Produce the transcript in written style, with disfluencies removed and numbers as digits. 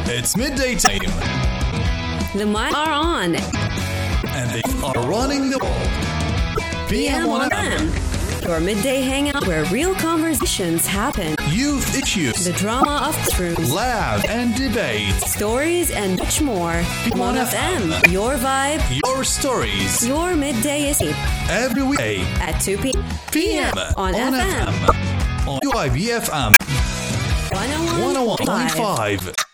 It's midday time. The mics are on. And they are running the world. PM on FM. Your midday hangout where real conversations happen. Youth issues. The drama of the truth. Laugh and debate. Stories and much more. PM on FM. Your vibe. Your stories. Your midday escape. Every weekday At 2 p.m. on FM. On UIBFM 101.5. 101.5.